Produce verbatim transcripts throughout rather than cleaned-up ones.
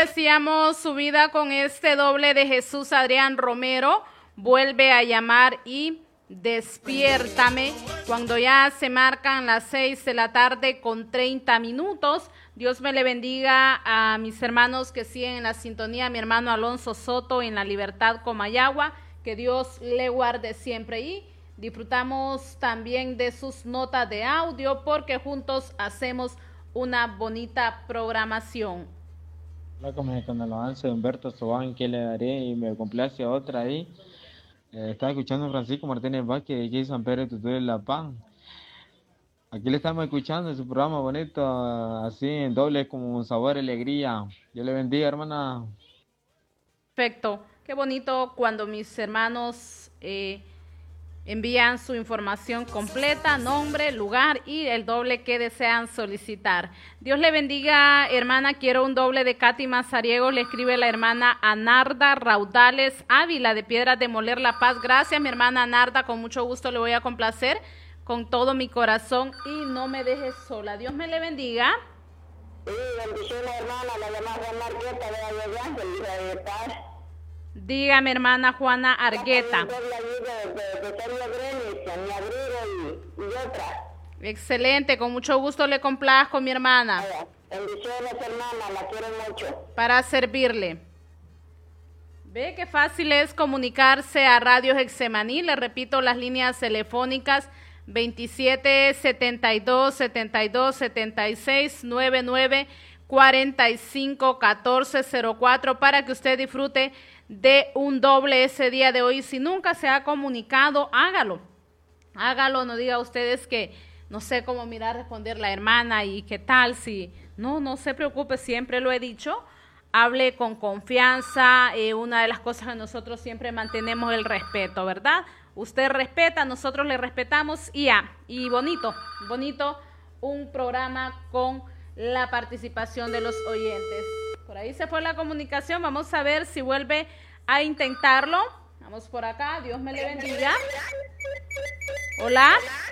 decíamos, su vida con este doble de Jesús Adrián Romero, vuelve a llamar y despiértame, cuando ya se marcan las seis de la tarde con treinta minutos. Dios me le bendiga a mis hermanos que siguen en la sintonía, mi hermano Alonso Soto en La Libertad, Comayagua, que Dios le guarde siempre, y disfrutamos también de sus notas de audio porque juntos hacemos una bonita programación. Hola, como con el avance de Humberto Sobán, que le daré y me complace a otra ahí. Eh, estaba escuchando a Francisco Martínez Vázquez de aquí de San Pedro de Tutuel, La Paz. Aquí le estamos escuchando en su programa bonito, así en doble, como sabor y alegría. Dios le bendiga, hermana. Perfecto, qué bonito cuando mis hermanos eh, envían su información completa, nombre, lugar y el doble que desean solicitar. Dios le bendiga, hermana, quiero un doble de Katy Mazariego, le escribe la hermana Anarda Raudales Ávila de Piedras de Moler, La Paz. Gracias, mi hermana Anarda, con mucho gusto le voy a complacer con todo mi corazón y no me dejes sola. Dios me le bendiga. Sí, bendiciones, hermana, la llamada Juana Argueta de allá de Villa de Paz. Dígame, hermana Juana Argueta. Excelente, con mucho gusto le complazco, mi hermana. Bendiciones, hermana, la quiero mucho. Para servirle. Ve qué fácil es comunicarse a Radio Getsemaní. Le repito las líneas telefónicas veintisiete setenta y dos setenta y dos setenta y seis noventa y nueve cuarenta y cinco catorce cero cuatro para que usted disfrute de un doble ese día de hoy. Si nunca se ha comunicado, hágalo. Hágalo, no diga a ustedes que no sé cómo mirar, responder la hermana y qué tal si... No, no se preocupe, siempre lo he dicho. Hable con confianza. Eh, una de las cosas que nosotros siempre mantenemos el respeto, ¿verdad? Usted respeta, nosotros le respetamos y ya. Y bonito, bonito un programa con la participación de los oyentes. Por ahí se fue la comunicación, vamos a ver si vuelve a intentarlo. Vamos por acá, Dios me le bendiga. Hola.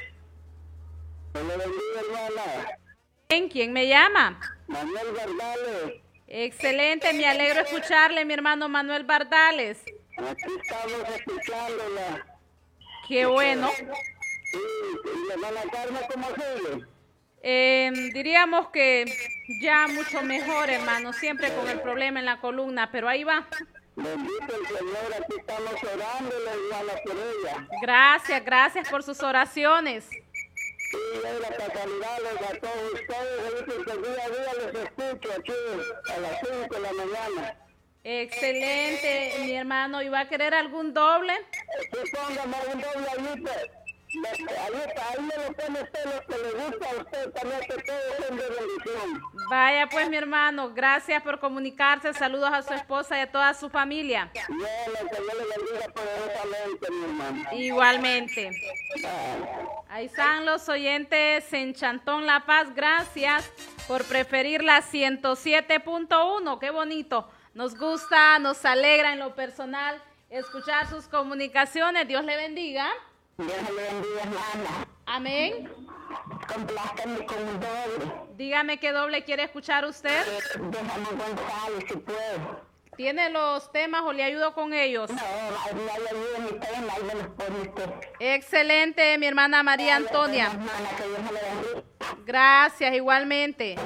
¿En quién me llama? Manuel Bardales. Excelente, me alegro escucharle, mi hermano Manuel Bardales. Aquí estamos escuchándola. Qué bueno. Sí, ¿y la hermana Carmen cómo sigue? Eh, diríamos que ya mucho mejor, hermano, siempre con el problema en la columna, pero ahí va. Bendito el Señor, aquí estamos orándole, hermana, por ella. Gracias, gracias por sus oraciones. Sí, la casualidad les a todos ustedes, que día a día les escucho aquí a las cinco de la mañana. Excelente, mi hermano. ¿Y va a querer algún doble? Sí, póngame un doble ahí, pues. Ahí, ahí me lo pone usted, lo que le gusta a usted, también que todo es de bendición. Vaya pues, mi hermano, gracias por comunicarse, saludos a su esposa y a toda su familia. Bueno, que Dios le bendiga poderosamente, mi hermano. Igualmente. Ahí están los oyentes en Chantón, La Paz, gracias por preferir la ciento siete punto uno, qué bonito. Nos gusta, nos alegra en lo personal escuchar sus comunicaciones, Dios le bendiga. Dios le bendiga, hermana. Amén. Complázcame con un doble. Dígame qué doble quiere escuchar usted. Déjame González, si puedo. ¿Tiene los temas o le ayudo con ellos? No, ahí me ayuda mi tema, ahí me los pone usted. Excelente, mi hermana María Antonia. Hermana, que Dios me le bendiga. Gracias, igualmente.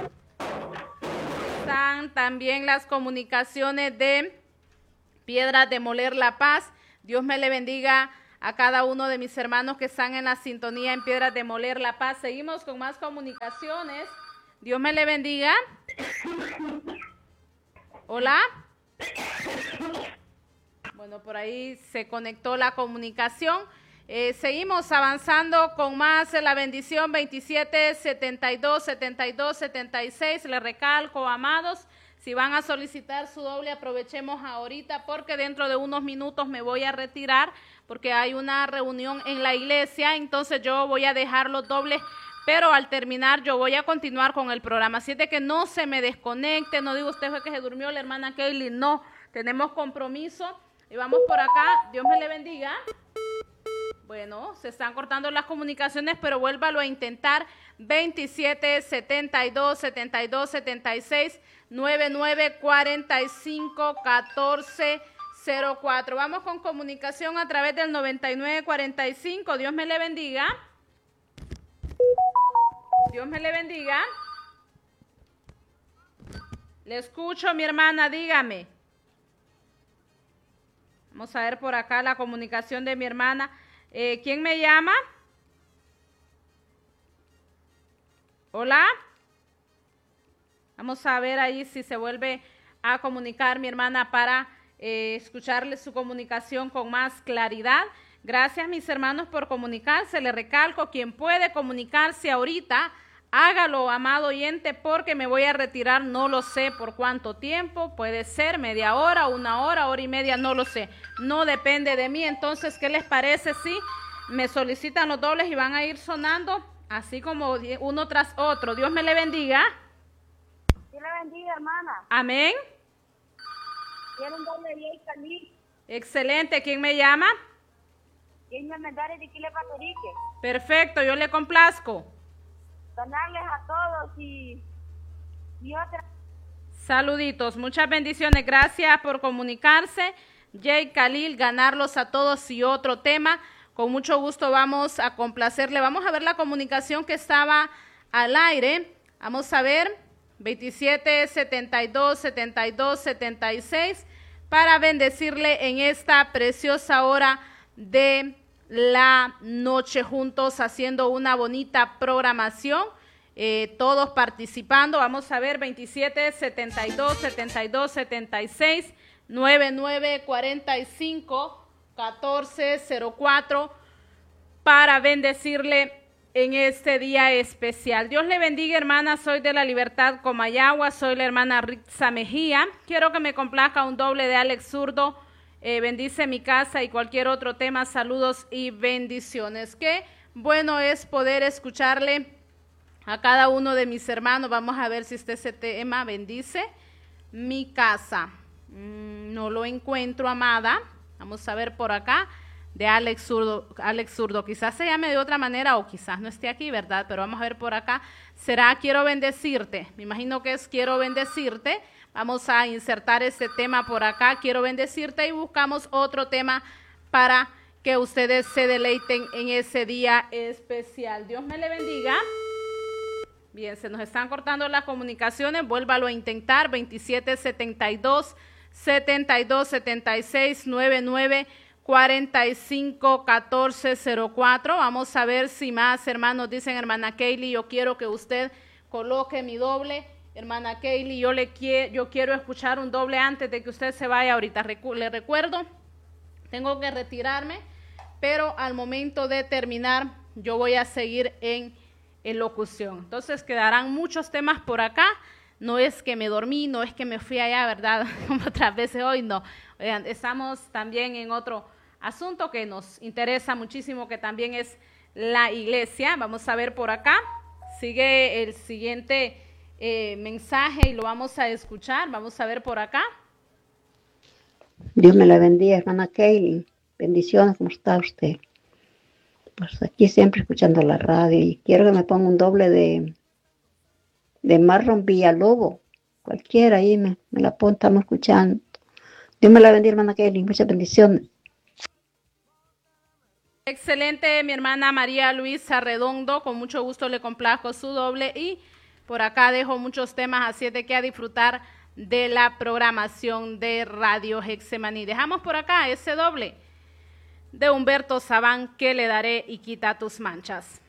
Están también las comunicaciones de Piedras de Moler, La Paz. Dios me le bendiga a cada uno de mis hermanos que están en la sintonía en Piedras de Moler, La Paz. Seguimos con más comunicaciones. Dios me le bendiga. Hola. Bueno, por ahí se conectó la comunicación. Eh, seguimos avanzando con más la bendición veintisiete setenta y dos setenta y dos setenta y seis. Le recalco, amados, si van a solicitar su doble, aprovechemos ahorita porque dentro de unos minutos me voy a retirar porque hay una reunión en la iglesia, entonces yo voy a dejar los dobles, pero al terminar yo voy a continuar con el programa. Así es de que no se me desconecte, no digo usted fue que se durmió la hermana Kaylee, no, tenemos compromiso y vamos por acá. Dios me le bendiga. Bueno, se están cortando las comunicaciones, pero vuélvalo a intentar. veintisiete setenta y dos setenta y dos setenta y seis nueve nueve cuatro cinco, uno cuatro cero cuatro. Vamos con comunicación a través del noventa y nueve cuarenta y cinco. Dios me le bendiga. Dios me le bendiga. Le escucho, mi hermana, dígame. Vamos a ver por acá la comunicación de mi hermana. Eh, ¿Quién me llama? Hola. Vamos a ver ahí si se vuelve a comunicar mi hermana para eh, escucharle su comunicación con más claridad. Gracias, mis hermanos, por comunicarse. Le recalco, quien puede comunicarse ahorita, hágalo, amado oyente, porque me voy a retirar, no lo sé por cuánto tiempo, puede ser media hora, una hora, hora y media, no lo sé. No depende de mí. Entonces, ¿qué les parece si me solicitan los dobles y van a ir sonando así como uno tras otro? Dios me le bendiga. Dios le bendiga, hermana. Amén. Quiero un doble de Jay Khalil. Excelente. ¿Quién me llama? Jay Almendares de Quile, Patorique. Perfecto, yo le complazco. Donarles a todos y, y otra. Saluditos, muchas bendiciones. Gracias por comunicarse. Jay Khalil, ganarlos a todos y otro tema. Con mucho gusto vamos a complacerle. Vamos a ver la comunicación que estaba al aire. Vamos a ver. veintisiete setenta y dos, setenta y dos, setenta y seis para bendecirle en esta preciosa hora de la noche juntos haciendo una bonita programación, eh, todos participando. Vamos a ver veintisiete setenta y dos, setenta y dos, setenta y seis, nueve nueve cuarenta y cinco, catorce cero cuatro para bendecirle en este día especial. Dios le bendiga, hermana. Soy de la Libertad, Comayagua. Soy la hermana Ritza Mejía. Quiero que me complazca un doble de Alex Zurdo. Eh, bendice mi casa y cualquier otro tema. Saludos y bendiciones. Qué bueno es poder escucharle a cada uno de mis hermanos. Vamos a ver si este ese tema. Bendice mi casa. Mm, no lo encuentro, amada. Vamos a ver por acá. De Alex Zurdo, Alex Zurdo, quizás se llame de otra manera o quizás no esté aquí, ¿verdad? Pero vamos a ver por acá, será quiero bendecirte, me imagino que es quiero bendecirte. Vamos a insertar este tema por acá, quiero bendecirte, y buscamos otro tema para que ustedes se deleiten en ese día especial. Dios me le bendiga. Bien, se nos están cortando las comunicaciones, vuélvalo a intentar, veintisiete setenta y dos, setenta y dos, setenta y seis, nueve nueve cuarenta y cinco, catorce cero cuatro. Vamos a ver si más hermanos dicen, hermana Kaylee, yo quiero que usted coloque mi doble. Hermana Kaylee, yo, le quiero, yo quiero escuchar un doble antes de que usted se vaya ahorita. Recu le recuerdo, tengo que retirarme, pero al momento de terminar yo voy a seguir en, en locución. Entonces quedarán muchos temas por acá. No es que me dormí, no es que me fui allá, ¿verdad? Como otras veces hoy, no. Oigan, estamos también en otro asunto que nos interesa muchísimo, que también es la iglesia. Vamos a ver por acá, sigue el siguiente eh, mensaje y lo vamos a escuchar. Vamos a ver por acá. Dios me la bendiga, hermana Kaylin. Bendiciones, ¿cómo está usted? Pues aquí siempre escuchando la radio y quiero que me ponga un doble de, de Marlon Villalobos. Cualquiera ahí me, me la pone, estamos escuchando. Dios me la bendiga, hermana Kaylin. Muchas bendiciones. Excelente, mi hermana María Luisa Redondo, con mucho gusto le complazco su doble y por acá dejo muchos temas, así es de que a disfrutar de la programación de Radio Getsemaní. Dejamos por acá ese doble de Humberto Sabán, que le daré y quita tus manchas.